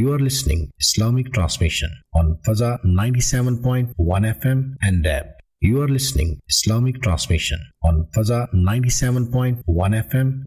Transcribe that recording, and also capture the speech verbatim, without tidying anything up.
You are listening Islamic transmission on Faza ninety-seven point one F M and D A B. You are listening Islamic transmission on Faza ninety-seven point one F M